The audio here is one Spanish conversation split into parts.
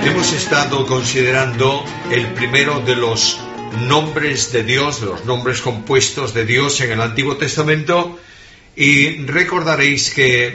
Hemos estado considerando el primero de los nombres de Dios, los nombres compuestos de Dios en el Antiguo Testamento, y recordaréis que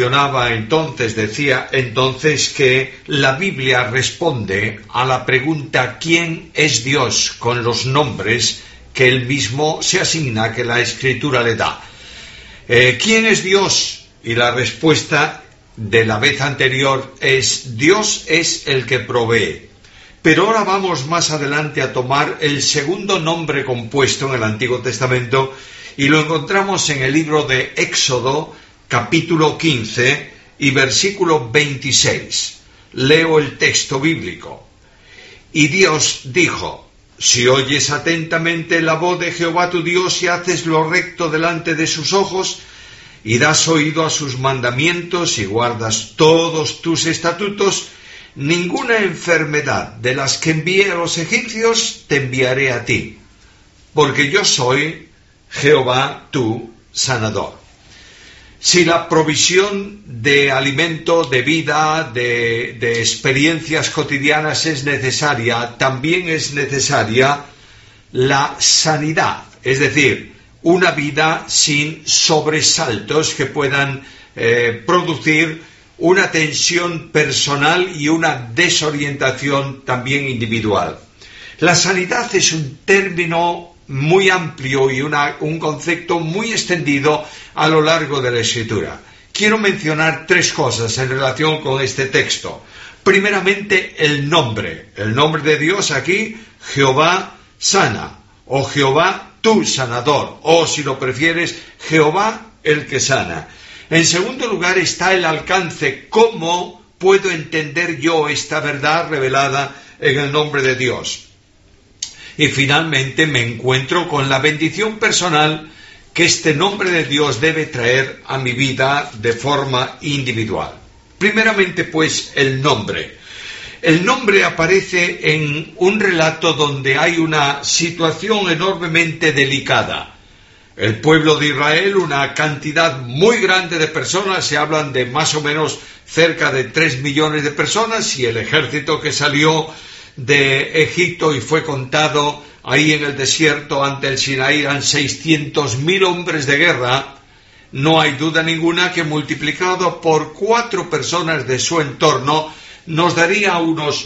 decía entonces que la Biblia responde a la pregunta ¿quién es Dios? Con los nombres que él mismo se asigna, que la Escritura le da. ¿Quién es Dios? Y la respuesta de la vez anterior es: Dios es el que provee. Pero ahora vamos más adelante a tomar el segundo nombre compuesto en el Antiguo Testamento y lo encontramos en el libro de Éxodo, capítulo 15 y versículo 26. Leo el texto bíblico. Y Dios dijo: si oyes atentamente la voz de Jehová tu Dios y haces lo recto delante de sus ojos, y das oído a sus mandamientos y guardas todos tus estatutos, ninguna enfermedad de las que envié a los egipcios te enviaré a ti, porque yo soy Jehová tu sanador. Si la provisión de alimento, de vida, de experiencias cotidianas es necesaria, también es necesaria la sanidad, es decir, una vida sin sobresaltos que puedan producir una tensión personal y una desorientación también individual. La sanidad es un término muy amplio y un concepto muy extendido a lo largo de la Escritura. Quiero mencionar tres cosas en relación con este texto. Primeramente, el nombre de Dios aquí, Jehová sana, o Jehová tu sanador, o si lo prefieres, Jehová el que sana. En segundo lugar está el alcance. ¿Cómo puedo entender yo esta verdad revelada en el nombre de Dios? Y finalmente me encuentro con la bendición personal que este nombre de Dios debe traer a mi vida de forma individual. Primeramente, pues, el nombre. El nombre aparece en un relato donde hay una situación enormemente delicada. El pueblo de Israel, una cantidad muy grande de personas, se hablan de más o menos cerca de 3 millones de personas, y el ejército que salió de Egipto y fue contado ahí en el desierto ante el Sinaí eran 600.000 hombres de guerra. No hay duda ninguna que multiplicado por 4 personas de su entorno nos daría unos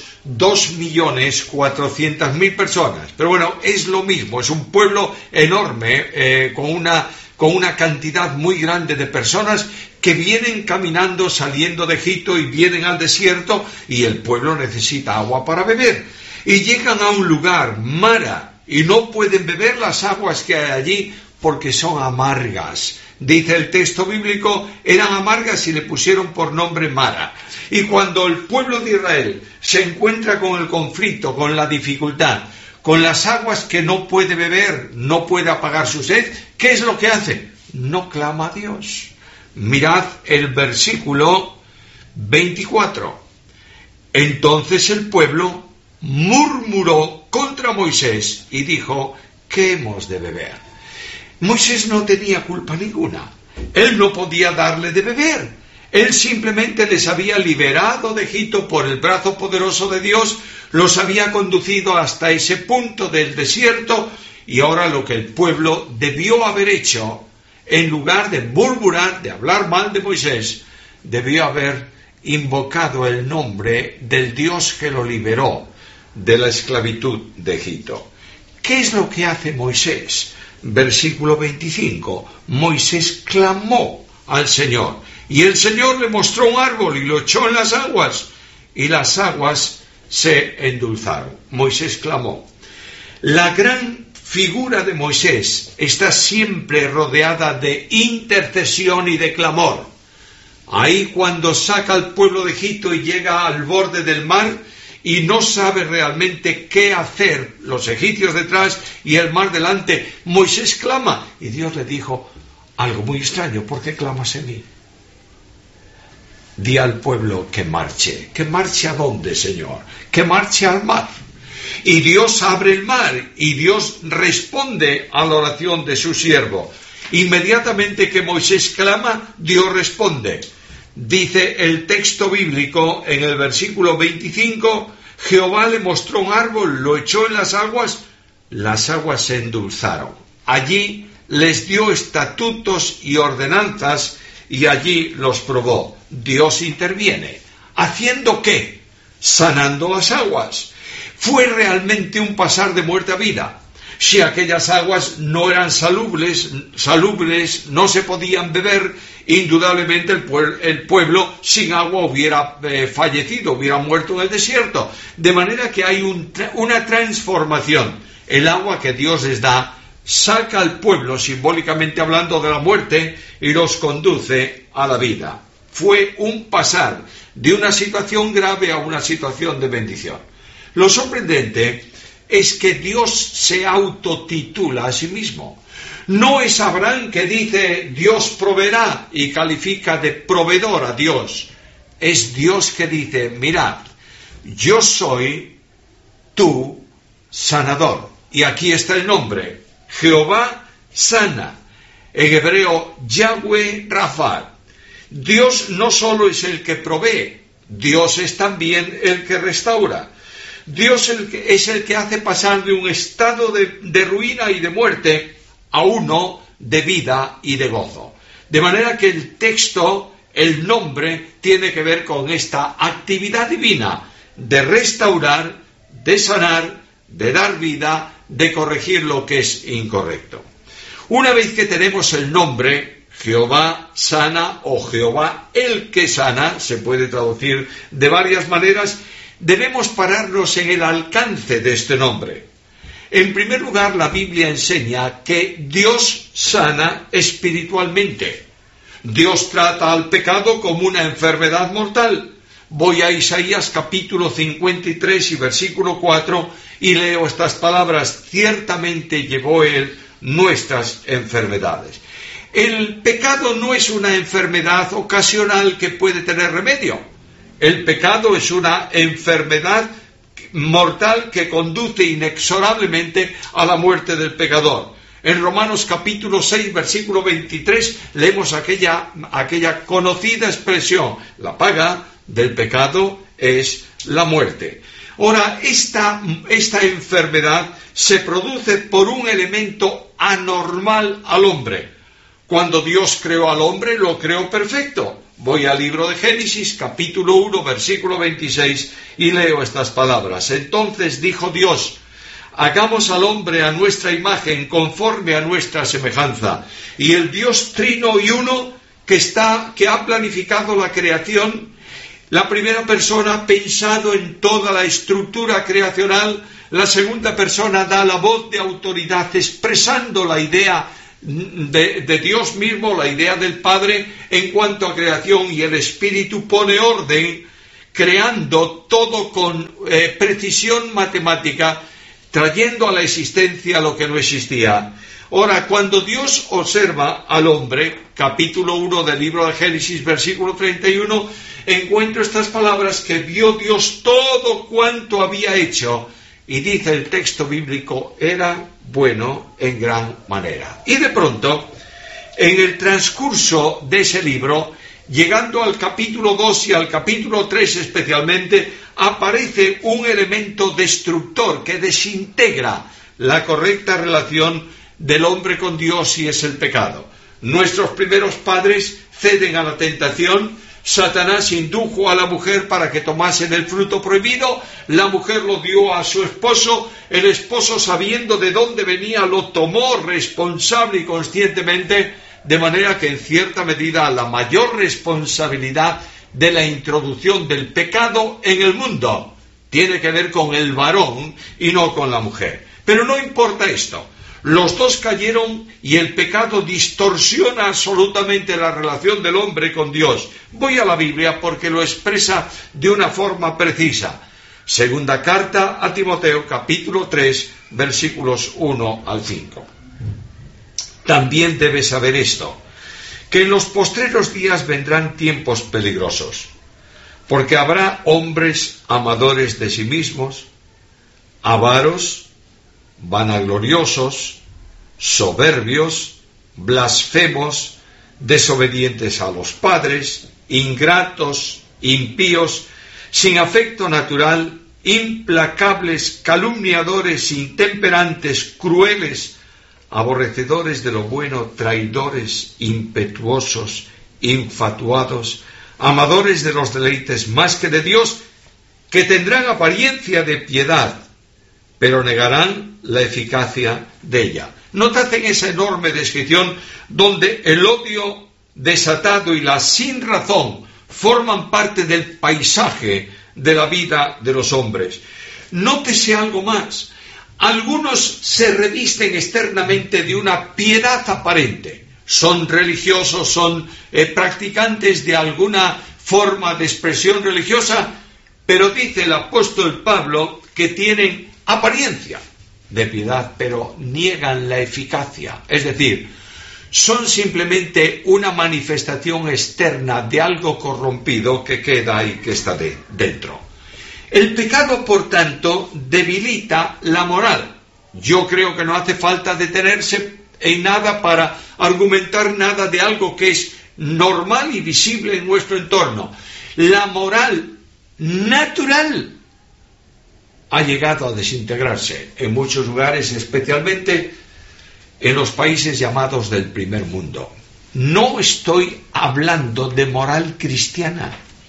2.400.000 personas. Pero bueno, es lo mismo, es un pueblo enorme, con una cantidad muy grande de personas que vienen caminando, saliendo de Egipto y vienen al desierto, y el pueblo necesita agua para beber. Y llegan a un lugar, Mara, y no pueden beber las aguas que hay allí porque son amargas. Dice el texto bíblico, eran amargas y le pusieron por nombre Mara. Y cuando el pueblo de Israel se encuentra con el conflicto, con la dificultad, con las aguas que no puede beber, no puede apagar su sed, ¿qué es lo que hace? No clama a Dios. Mirad el versículo 24. Entonces el pueblo murmuró contra Moisés y dijo: ¿qué hemos de beber? Moisés no tenía culpa ninguna. Él no podía darle de beber. Él simplemente les había liberado de Egipto por el brazo poderoso de Dios, los había conducido hasta ese punto del desierto, y ahora lo que el pueblo debió haber hecho, en lugar de murmurar, de hablar mal de Moisés, debió haber invocado el nombre del Dios que lo liberó de la esclavitud de Egipto. ¿Qué es lo que hace Moisés? Versículo 25. Moisés clamó al Señor, y el Señor le mostró un árbol y lo echó en las aguas, y las aguas se endulzaron. Moisés clamó. La gran figura de Moisés está siempre rodeada de intercesión y de clamor. Ahí, cuando saca al pueblo de Egipto y llega al borde del mar y no sabe realmente qué hacer, los egipcios detrás y el mar delante, Moisés clama, y Dios le dijo algo muy extraño: ¿por qué clamas en mí? Di al pueblo que marche. ¿Que marche a dónde, Señor? Que marche al mar. Y Dios abre el mar, y Dios responde a la oración de su siervo. Inmediatamente que Moisés clama, Dios responde. Dice el texto bíblico en el versículo 25, Jehová le mostró un árbol, lo echó en las aguas se endulzaron. Allí les dio estatutos y ordenanzas y allí los probó. Dios interviene. ¿Haciendo qué? Sanando las aguas. Fue realmente un pasar de muerte a vida. Si aquellas aguas no eran salubles, no se podían beber, indudablemente el pueblo sin agua hubiera fallecido, hubiera muerto en el desierto. De manera que hay una transformación. El agua que Dios les da saca al pueblo, simbólicamente hablando, de la muerte y los conduce a la vida. Fue un pasar de una situación grave a una situación de bendición. Lo sorprendente es que Dios se autotitula a sí mismo. No es Abraham que dice Dios proveerá y califica de proveedor a Dios. Es Dios que dice, mirad, yo soy tu sanador. Y aquí está el nombre, Jehová sana. En hebreo, Yahweh Rafa. Dios no solo es el que provee, Dios es también el que restaura. Dios es el que hace pasar de un estado de ruina y de muerte a uno de vida y de gozo. De manera que el texto, el nombre, tiene que ver con esta actividad divina de restaurar, de sanar, de dar vida, de corregir lo que es incorrecto. Una vez que tenemos el nombre, Jehová sana o Jehová el que sana, se puede traducir de varias maneras, debemos pararnos en el alcance de este nombre. En primer lugar, la Biblia enseña que Dios sana espiritualmente. Dios trata al pecado como una enfermedad mortal. Voy a Isaías capítulo 53 y versículo 4 y leo estas palabras: ciertamente llevó él nuestras enfermedades. El pecado no es una enfermedad ocasional que puede tener remedio. El pecado es una enfermedad mortal que conduce inexorablemente a la muerte del pecador. En Romanos capítulo 6, versículo 23, leemos aquella conocida expresión: la paga del pecado es la muerte. Ahora, esta enfermedad se produce por un elemento anormal al hombre. Cuando Dios creó al hombre, lo creó perfecto. Voy al libro de Génesis, capítulo 1, versículo 26, y leo estas palabras. Entonces dijo Dios: hagamos al hombre a nuestra imagen, conforme a nuestra semejanza. Y el Dios trino y uno que ha planificado la creación, la primera persona ha pensado en toda la estructura creacional, la segunda persona da la voz de autoridad expresando la idea de Dios mismo, la idea del Padre en cuanto a creación, y el Espíritu pone orden, creando todo con precisión matemática, trayendo a la existencia lo que no existía. Ahora, cuando Dios observa al hombre, capítulo 1 del libro de Génesis, versículo 31, encuentro estas palabras: que vio Dios todo cuanto había hecho, y dice el texto bíblico, era bueno en gran manera. Y de pronto, en el transcurso de ese libro, llegando al capítulo 2 y al capítulo 3 especialmente, aparece un elemento destructor que desintegra la correcta relación del hombre con Dios, y es el pecado. Nuestros primeros padres ceden a la tentación. Satanás indujo a la mujer para que tomasen el fruto prohibido, la mujer lo dio a su esposo, el esposo, sabiendo de dónde venía, lo tomó responsable y conscientemente, de manera que en cierta medida la mayor responsabilidad de la introducción del pecado en el mundo tiene que ver con el varón y no con la mujer. Pero no importa esto. Los dos cayeron y el pecado distorsiona absolutamente la relación del hombre con Dios. Voy a la Biblia porque lo expresa de una forma precisa. Segunda carta a Timoteo, capítulo 3, versículos 1 al 5. También debes saber esto, que en los postreros días vendrán tiempos peligrosos, porque habrá hombres amadores de sí mismos, avaros, vanagloriosos, soberbios, blasfemos, desobedientes a los padres, ingratos, impíos, sin afecto natural, implacables, calumniadores, intemperantes, crueles, aborrecedores de lo bueno, traidores, impetuosos, infatuados, amadores de los deleites más que de Dios, que tendrán apariencia de piedad, pero negarán la eficacia de ella. Notad en esa enorme descripción donde el odio desatado y la sinrazón forman parte del paisaje de la vida de los hombres. Nótese algo más. Algunos se revisten externamente de una piedad aparente. Son religiosos, son practicantes de alguna forma de expresión religiosa, pero dice el apóstol Pablo que tienen apariencia de piedad, pero niegan la eficacia. Es decir, son simplemente una manifestación externa de algo corrompido que queda ahí, que está dentro. El pecado, por tanto, debilita la moral. Yo creo que no hace falta detenerse en nada para argumentar nada de algo que es normal y visible en nuestro entorno. La moral natural ha llegado a desintegrarse en muchos lugares, especialmente en los países llamados del primer mundo. No estoy hablando de moral cristiana.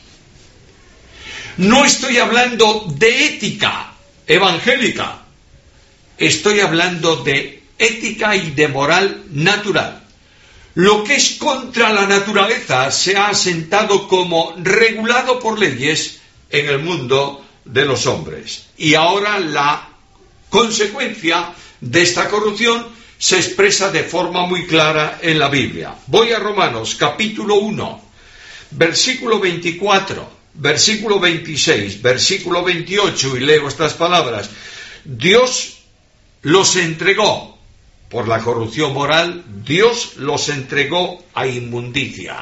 No estoy hablando de ética evangélica. Estoy hablando de ética y de moral natural. Lo que es contra la naturaleza se ha asentado como regulado por leyes en el mundo de los hombres. Y ahora la consecuencia de esta corrupción se expresa de forma muy clara en la Biblia. Voy a Romanos capítulo 1, versículo 24, versículo 26, versículo 28, y leo estas palabras. Dios los entregó, por la corrupción moral, Dios los entregó a inmundicia.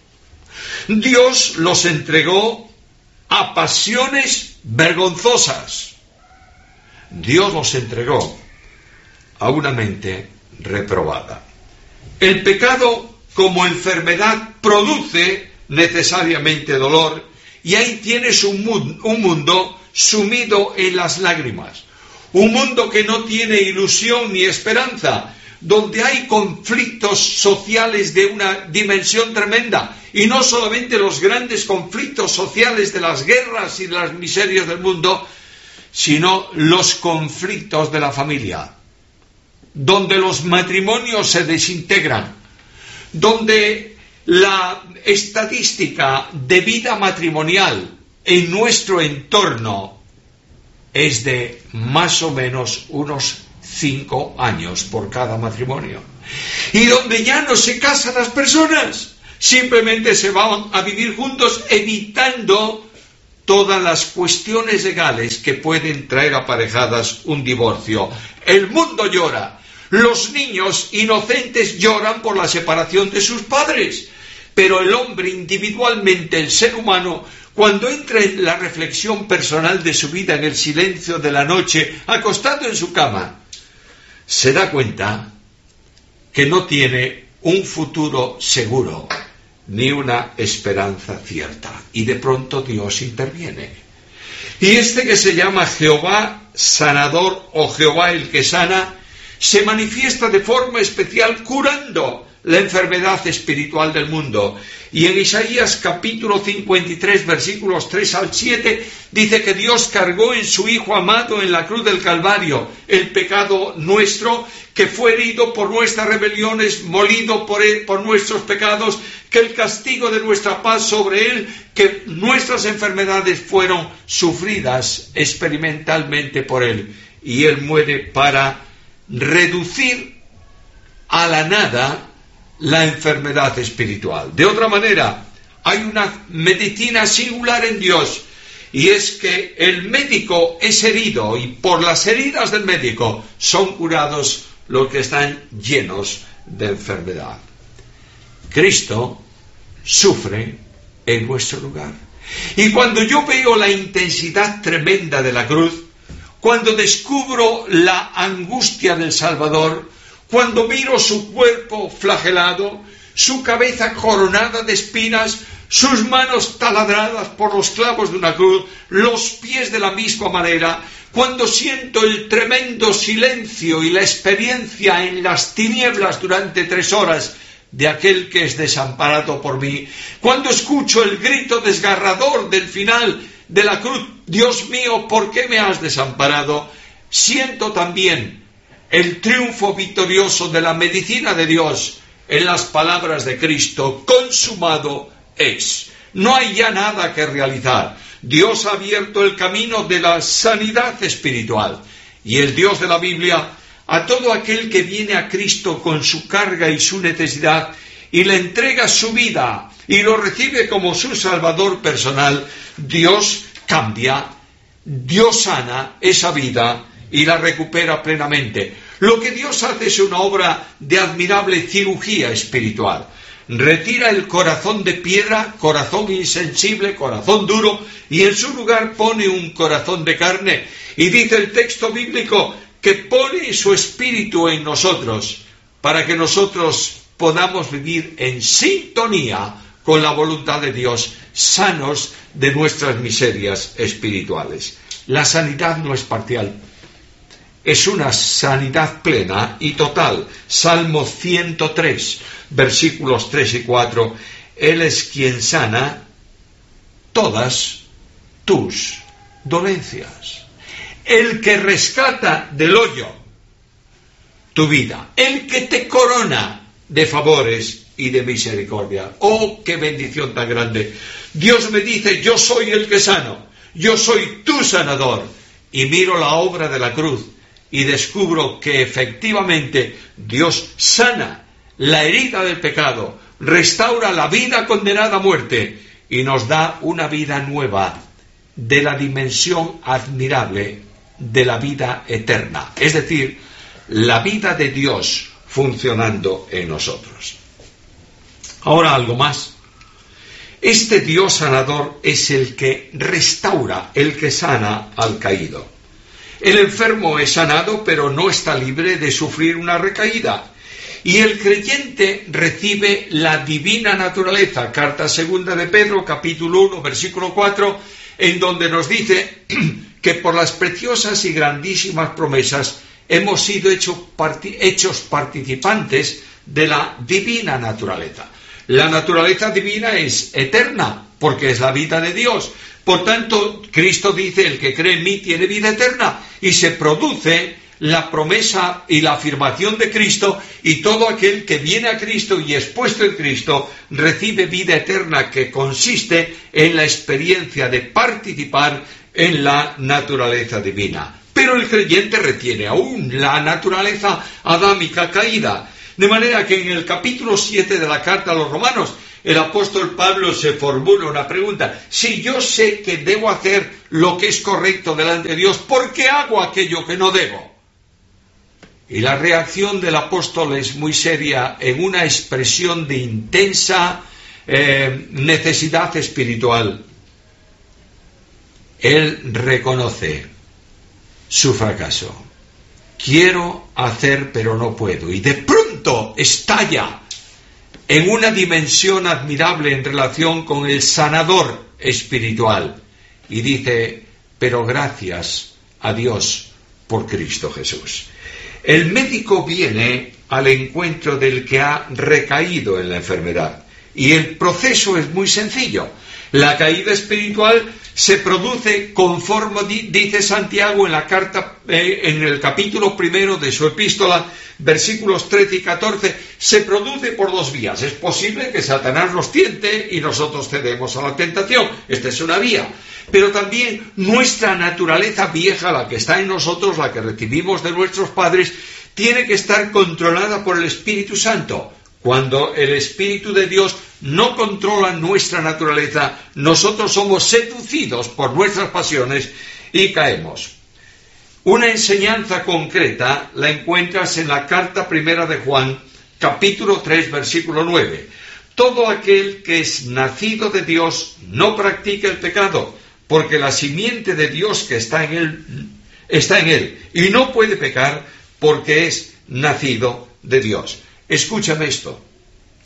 Dios los entregó a pasiones vergonzosas. Dios los entregó a una mente reprobada. El pecado, como enfermedad, produce necesariamente dolor, y ahí tienes un mundo sumido en las lágrimas, un mundo que no tiene ilusión ni esperanza, donde hay conflictos sociales de una dimensión tremenda, y no solamente los grandes conflictos sociales de las guerras y de las miserias del mundo, sino los conflictos de la familia, donde los matrimonios se desintegran, donde la estadística de vida matrimonial en nuestro entorno es de más o menos unos 5 años por cada matrimonio, y donde ya no se casan las personas, simplemente se van a vivir juntos, evitando todas las cuestiones legales que pueden traer aparejadas un divorcio. El mundo llora. Los niños inocentes lloran por la separación de sus padres, pero el hombre individualmente, el ser humano, cuando entra en la reflexión personal de su vida en el silencio de la noche, acostado en su cama, se da cuenta que no tiene un futuro seguro ni una esperanza cierta, y de pronto Dios interviene. Y este que se llama Jehová sanador o Jehová el que sana, se manifiesta de forma especial curando la enfermedad espiritual del mundo. Y en Isaías capítulo 53, versículos 3 al 7, dice que Dios cargó en su Hijo amado en la cruz del Calvario el pecado nuestro, que fue herido por nuestras rebeliones, molido por nuestros pecados, que el castigo de nuestra paz sobre él, que nuestras enfermedades fueron sufridas experimentalmente por él, y él muere para reducir a la nada la enfermedad espiritual. De otra manera, hay una medicina singular en Dios, y es que el médico es herido, y por las heridas del médico son curados los que están llenos de enfermedad. Cristo sufre en nuestro lugar. Y cuando yo veo la intensidad tremenda de la cruz, cuando descubro la angustia del Salvador, cuando miro su cuerpo flagelado, su cabeza coronada de espinas, sus manos taladradas por los clavos de una cruz, los pies de la misma manera, cuando siento el tremendo silencio y la experiencia en las tinieblas durante 3 horas de aquel que es desamparado por mí, cuando escucho el grito desgarrador del final de la cruz, Dios mío, ¿por qué me has desamparado?, siento también el triunfo victorioso de la medicina de Dios en las palabras de Cristo: consumado es. No hay ya nada que realizar. Dios ha abierto el camino de la sanidad espiritual. Y el Dios de la Biblia, a todo aquel que viene a Cristo con su carga y su necesidad y le entrega su vida y lo recibe como su Salvador personal, Dios cambia, Dios sana esa vida y la recupera plenamente. Lo que Dios hace es una obra de admirable cirugía espiritual. Retira el corazón de piedra, corazón insensible, corazón duro, y en su lugar pone un corazón de carne. Y dice el texto bíblico que pone su espíritu en nosotros, para que nosotros podamos vivir en sintonía con la voluntad de Dios, sanos de nuestras miserias espirituales. La sanidad no es parcial, es una sanidad plena y total. Salmo 103, versículos 3 y 4. Él es quien sana todas tus dolencias. El que rescata del hoyo tu vida. El que te corona de favores y de misericordia. ¡Oh, qué bendición tan grande! Dios me dice: yo soy el que sano. Yo soy tu sanador. Y miro la obra de la cruz y descubro que efectivamente Dios sana la herida del pecado, restaura la vida condenada a muerte y nos da una vida nueva de la dimensión admirable de la vida eterna, es decir, la vida de Dios funcionando en nosotros. Ahora algo más. Este Dios sanador es el que restaura, el que sana al caído. El enfermo es sanado, pero no está libre de sufrir una recaída. Y el creyente recibe la divina naturaleza. Carta segunda de Pedro, capítulo 1, versículo 4, en donde nos dice que por las preciosas y grandísimas promesas hemos sido hechos participantes de la divina naturaleza. La naturaleza divina es eterna, porque es la vida de Dios. Por tanto, Cristo dice: el que cree en mí tiene vida eterna, y se produce la promesa y la afirmación de Cristo, y todo aquel que viene a Cristo y es puesto en Cristo recibe vida eterna, que consiste en la experiencia de participar en la naturaleza divina. Pero el creyente retiene aún la naturaleza adámica caída, de manera que en el capítulo 7 de la carta a los Romanos, el apóstol Pablo se formula una pregunta: si yo sé que debo hacer lo que es correcto delante de Dios, ¿por qué hago aquello que no debo? Y la reacción del apóstol es muy seria, en una expresión de intensa necesidad espiritual. Él reconoce su fracaso. Quiero hacer, pero no puedo. Y de pronto estalla en una dimensión admirable en relación con el sanador espiritual. Y dice: pero gracias a Dios por Cristo Jesús. El médico viene al encuentro del que ha recaído en la enfermedad. Y el proceso es muy sencillo. La caída espiritual se produce conforme dice Santiago en la carta, en el capítulo 1 de su epístola, versículos 13 y 14, se produce por 2 vías. Es posible que Satanás nos tiente y nosotros cedemos a la tentación. Esta es una vía. Pero también nuestra naturaleza vieja, la que está en nosotros, la que recibimos de nuestros padres, tiene que estar controlada por el Espíritu Santo. Cuando el Espíritu de Dios no controla nuestra naturaleza, nosotros somos seducidos por nuestras pasiones y caemos. Una enseñanza concreta la encuentras en la carta primera de Juan, capítulo 3, versículo 9. Todo aquel que es nacido de Dios no practica el pecado, porque la simiente de Dios que está en él, y no puede pecar porque es nacido de Dios. Escúchame esto.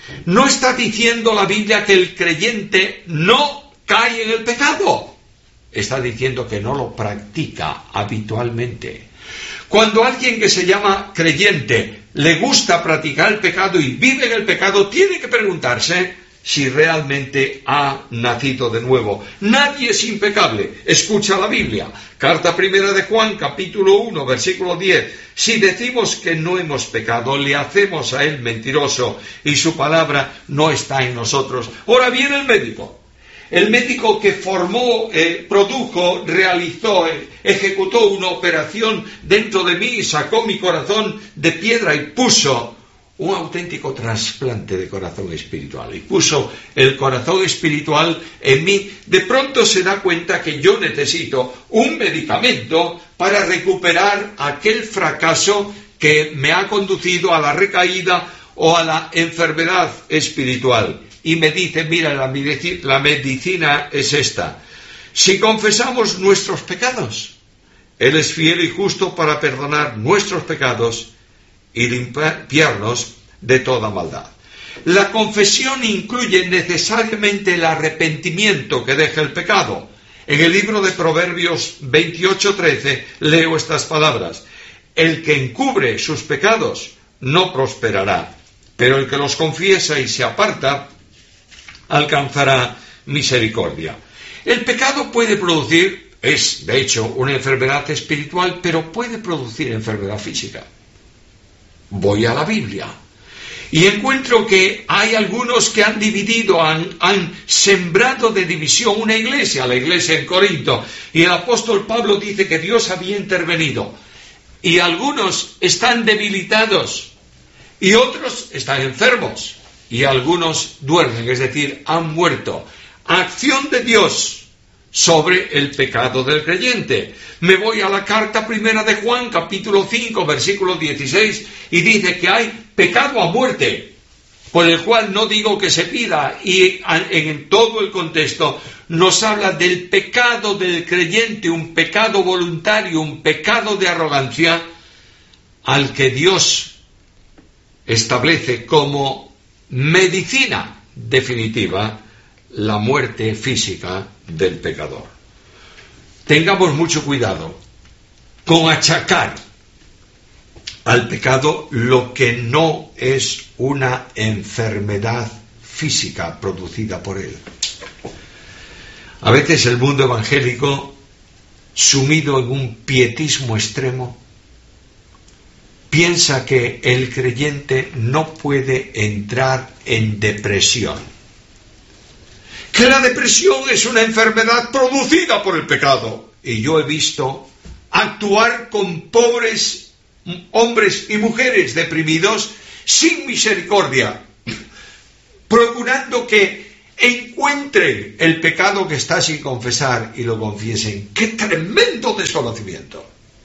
No está diciendo la Biblia que el creyente no cae en el pecado. Está diciendo que no lo practica habitualmente. Cuando alguien que se llama creyente le gusta practicar el pecado y vive en el pecado, tiene que preguntarse si realmente ha nacido de nuevo. Nadie es impecable. Escucha la Biblia. Carta primera de Juan, capítulo 1, versículo 10. Si decimos que no hemos pecado, le hacemos a él mentiroso y su palabra no está en nosotros. Ahora viene el médico. El médico que formó, produjo, realizó, ejecutó una operación dentro de mí, sacó mi corazón de piedra y puso un auténtico trasplante de corazón espiritual. Y puso el corazón espiritual en mí. De pronto se da cuenta que yo necesito un medicamento para recuperar aquel fracaso que me ha conducido a la recaída o a la enfermedad espiritual. Y me dice, mira, la medicina es esta. Si confesamos nuestros pecados, Él es fiel y justo para perdonar nuestros pecados y limpiarnos de toda maldad. La confesión incluye necesariamente el arrepentimiento que deja el pecado. En el libro de Proverbios 28:13 leo estas palabras: el que encubre sus pecados no prosperará, pero el que los confiesa y se aparta alcanzará misericordia. El pecado puede producir, es de hecho una enfermedad espiritual, pero puede producir enfermedad física. Voy a la Biblia y encuentro que hay algunos que han dividido, han sembrado de división una iglesia, la iglesia en Corinto, y el apóstol Pablo dice que Dios había intervenido, y algunos están debilitados y otros están enfermos y algunos duermen, es decir, han muerto. Acción de Dios sobre el pecado del creyente. Me voy a la carta primera de Juan, capítulo 5, versículo 16, y dice que hay pecado a muerte, por el cual no digo que se pida, y en todo el contexto nos habla del pecado del creyente, un pecado voluntario, un pecado de arrogancia, al que Dios establece como medicina definitiva la muerte física del pecador. Tengamos mucho cuidado con achacar al pecado lo que no es una enfermedad física producida por él. A veces el mundo evangélico, sumido en un pietismo extremo, piensa que el creyente no puede entrar en depresión, que la depresión es una enfermedad producida por el pecado. Y yo he visto actuar con pobres hombres y mujeres deprimidos sin misericordia, procurando que encuentren el pecado que está sin confesar y lo confiesen. ¡Qué tremendo desconocimiento!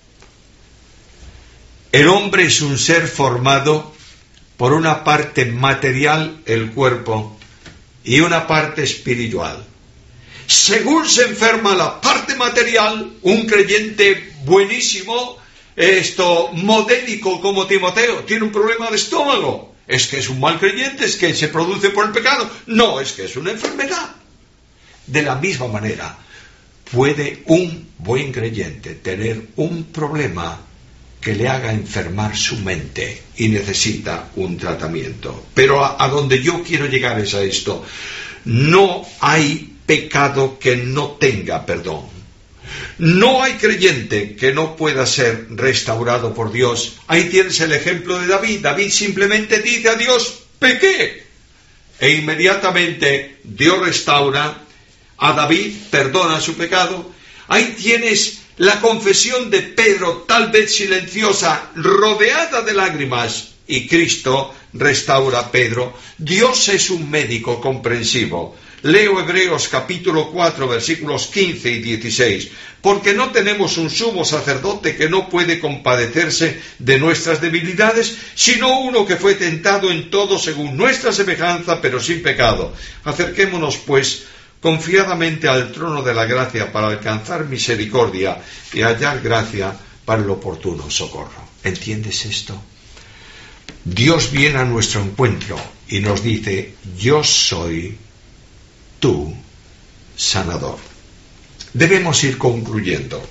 El hombre es un ser formado por una parte material, el cuerpo, y una parte espiritual. Según se enferma la parte material, un creyente buenísimo, modélico como Timoteo, tiene un problema de estómago. ¿Es que es un mal creyente? ¿Es que se produce por el pecado? No, es que es una enfermedad. De la misma manera, puede un buen creyente tener un problema que le haga enfermar su mente y necesita un tratamiento. Pero a donde yo quiero llegar es a esto: no hay pecado que no tenga perdón. No hay creyente que no pueda ser restaurado por Dios. Ahí tienes el ejemplo de David. David simplemente dice a Dios: pequé, e inmediatamente Dios restaura a David, perdona su pecado. Ahí tienes la confesión de Pedro, tal vez silenciosa, rodeada de lágrimas, y Cristo restaura a Pedro. Dios es un médico comprensivo. Leo Hebreos capítulo 4, versículos 15 y 16. Porque no tenemos un sumo sacerdote que no puede compadecerse de nuestras debilidades, sino uno que fue tentado en todo según nuestra semejanza, pero sin pecado. Acerquémonos, pues, confiadamente al trono de la gracia para alcanzar misericordia y hallar gracia para el oportuno socorro. ¿Entiendes esto? Dios viene a nuestro encuentro y nos dice: yo soy tu sanador. Debemos ir concluyendo.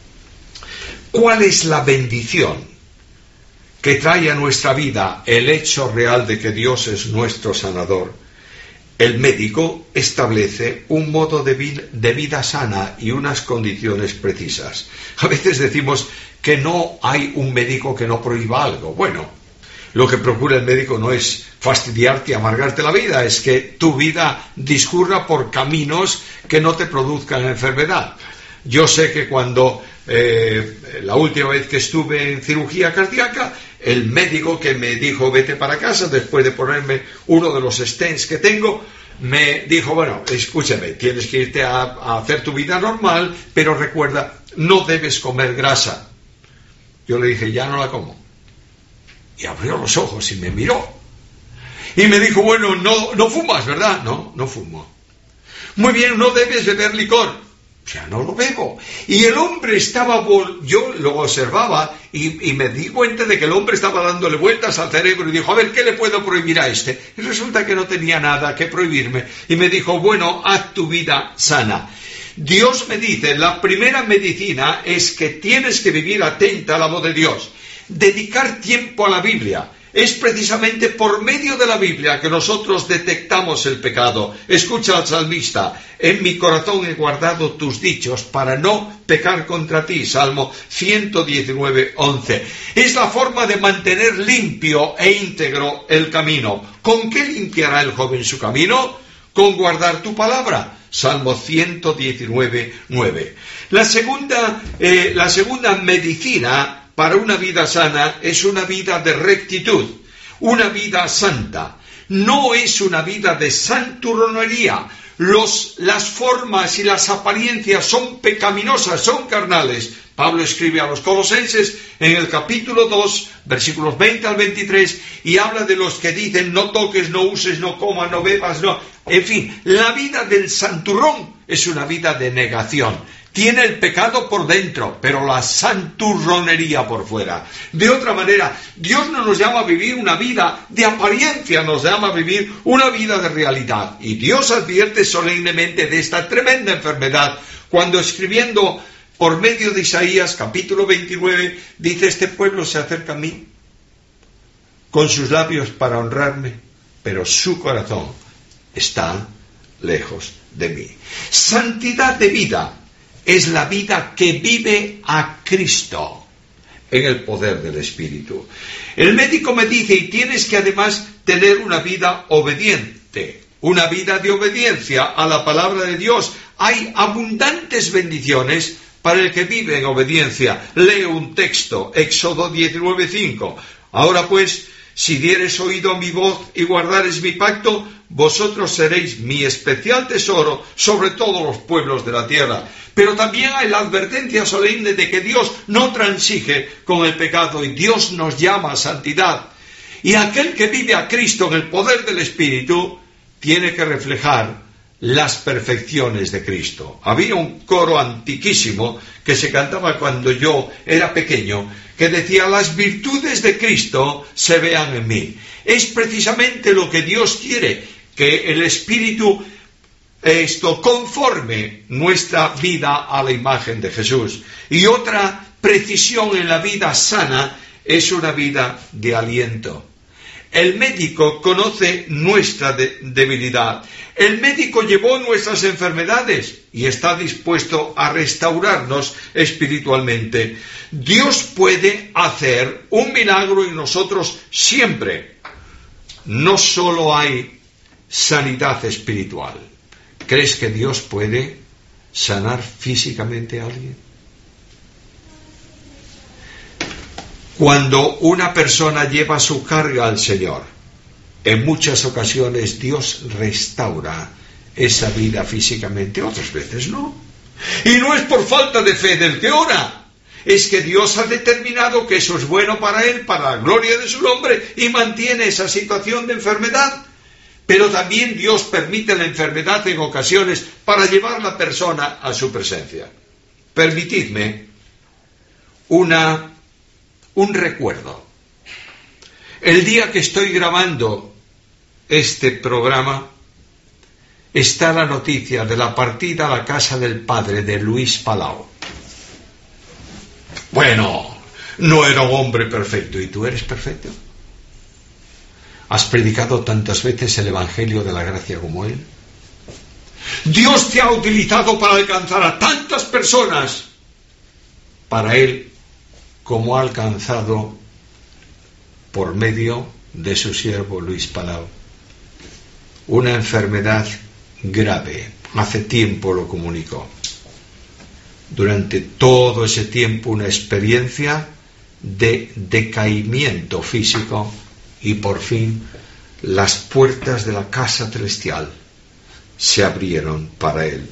¿Cuál es la bendición que trae a nuestra vida el hecho real de que Dios es nuestro sanador? El médico establece un modo de vida sana y unas condiciones precisas. A veces decimos que no hay un médico que no prohíba algo. Bueno, lo que procura el médico no es fastidiarte y amargarte la vida, es que tu vida discurra por caminos que no te produzcan enfermedad. Yo sé que cuando la última vez que estuve en cirugía cardíaca, el médico que me dijo vete para casa después de ponerme uno de los stents que tengo, me dijo: bueno, escúchame, tienes que irte a hacer tu vida normal, pero recuerda, no debes comer grasa. Yo le dije: ya no la como. Y abrió los ojos y me miró. Y me dijo: bueno, no fumas, ¿verdad? No fumo. Muy bien, no debes beber licor. Ya no lo bebo. Y el hombre estaba, yo lo observaba y me di cuenta de que el hombre estaba dándole vueltas al cerebro y dijo: a ver, ¿qué le puedo prohibir a este? Y resulta que no tenía nada que prohibirme. Y me dijo: bueno, haz tu vida sana. Dios me dice, la primera medicina es que tienes que vivir atenta a la voz de Dios. Dedicar tiempo a la Biblia. Es precisamente por medio de la Biblia que nosotros detectamos el pecado. Escucha al salmista: en mi corazón he guardado tus dichos para no pecar contra ti. Salmo 119:11. Es la forma de mantener limpio e íntegro el camino. ¿Con qué limpiará el joven su camino? Con guardar tu palabra. Salmo 119:9. La segunda medicina para una vida sana es una vida de rectitud, una vida santa. No es una vida de santurronería. Las formas y las apariencias son pecaminosas, son carnales. Pablo escribe a los Colosenses en el capítulo 2, versículos 20 al 23, y habla de los que dicen: no toques, no uses, no comas, no bebas, no. En fin, la vida del santurrón es una vida de negación. Tiene el pecado por dentro, pero la santurronería por fuera. De otra manera, Dios no nos llama a vivir una vida de apariencia, nos llama a vivir una vida de realidad. Y Dios advierte solemnemente de esta tremenda enfermedad cuando, escribiendo por medio de Isaías, capítulo 29, dice: este pueblo se acerca a mí con sus labios para honrarme, pero su corazón está lejos de mí. Santidad de vida es la vida que vive a Cristo en el poder del Espíritu. El médico me dice: y tienes que además tener una vida obediente, una vida de obediencia a la palabra de Dios. Hay abundantes bendiciones para el que vive en obediencia. Leo un texto, Éxodo 19:5. Ahora pues, si dieres oído a mi voz y guardares mi pacto, vosotros seréis mi especial tesoro sobre todos los pueblos de la tierra. Pero también hay la advertencia solemne de que Dios no transige con el pecado y Dios nos llama a santidad. Y aquel que vive a Cristo en el poder del Espíritu tiene que reflejar las perfecciones de Cristo. Había un coro antiquísimo que se cantaba cuando yo era pequeño, que decía: las virtudes de Cristo se vean en mí. Es precisamente lo que Dios quiere, que el Espíritu conforme nuestra vida a la imagen de Jesús. Y otra precisión en la vida sana es una vida de aliento. El médico conoce nuestra debilidad. El médico llevó nuestras enfermedades y está dispuesto a restaurarnos espiritualmente. Dios puede hacer un milagro en nosotros siempre. No solo hay sanidad espiritual. ¿Crees que Dios puede sanar físicamente a alguien? Cuando una persona lleva su carga al Señor, en muchas ocasiones Dios restaura esa vida físicamente, otras veces no. Y no es por falta de fe del que ora, es que Dios ha determinado que eso es bueno para él, para la gloria de su nombre, y mantiene esa situación de enfermedad. Pero también Dios permite la enfermedad en ocasiones para llevar a la persona a su presencia. Permitidme un recuerdo. El día que estoy grabando este programa, está la noticia de la partida a la casa del padre de Luis Palau. Bueno, no era un hombre perfecto. ¿Y tú eres perfecto? ¿Has predicado tantas veces el Evangelio de la gracia como él? Dios te ha utilizado para alcanzar a tantas personas para él como ha alcanzado por medio de su siervo Luis Palau. Una enfermedad grave, hace tiempo lo comunicó. Durante todo ese tiempo una experiencia de decaimiento físico y por fin las puertas de la casa celestial se abrieron para él.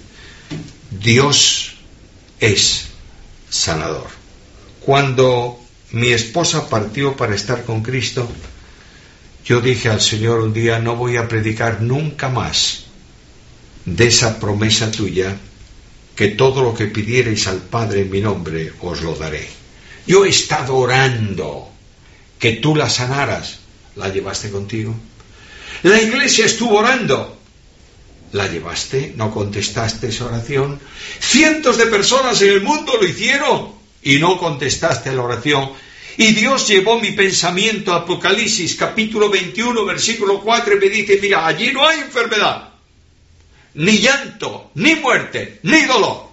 Dios es sanador. Cuando mi esposa partió para estar con Cristo, yo dije al Señor un día: no voy a predicar nunca más de esa promesa tuya, que todo lo que pidierais al Padre en mi nombre os lo daré. Yo he estado orando que tú la sanaras. ¿La llevaste contigo? La iglesia estuvo orando. ¿La llevaste? ¿No contestaste esa oración? Cientos de personas en el mundo lo hicieron y no contestaste la oración. Y Dios llevó mi pensamiento a Apocalipsis capítulo 21 versículo 4 y me dice: mira, allí no hay enfermedad, ni llanto, ni muerte, ni dolor.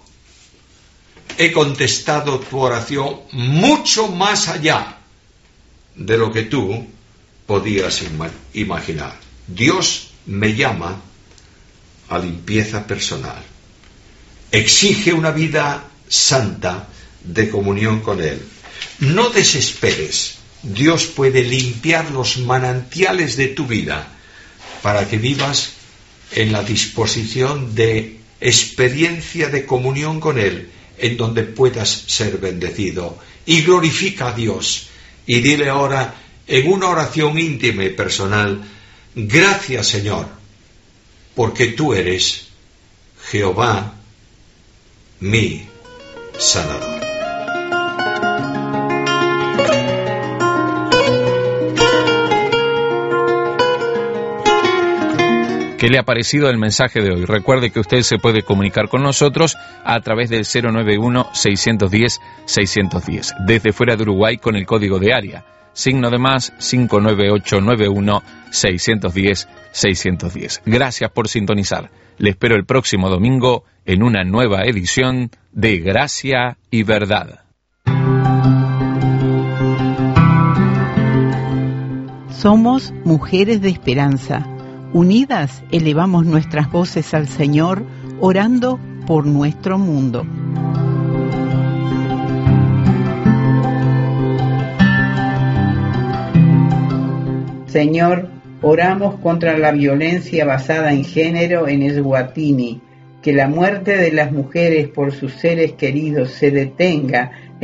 He contestado tu oración mucho más allá de lo que tú podías imaginar. Dios me llama a limpieza personal. Exige una vida santa de comunión con Él. No desesperes. Dios puede limpiar los manantiales de tu vida para que vivas en la disposición de experiencia de comunión con Él, en donde puedas ser bendecido. Y glorifica a Dios. Y dile ahora, en una oración íntima y personal: gracias, Señor, porque tú eres Jehová, mi sanador. ¿Qué le ha parecido el mensaje de hoy? Recuerde que usted se puede comunicar con nosotros a través del 091-610-610. Desde fuera de Uruguay con el código de área, signo de más 59891-610-610. Gracias por sintonizar. Le espero el próximo domingo en una nueva edición de Gracia y Verdad. Somos mujeres de esperanza. Unidas elevamos nuestras voces al Señor, orando por nuestro mundo. Señor, oramos contra la violencia basada en género en Eswatini, que la muerte de las mujeres por sus seres queridos se detenga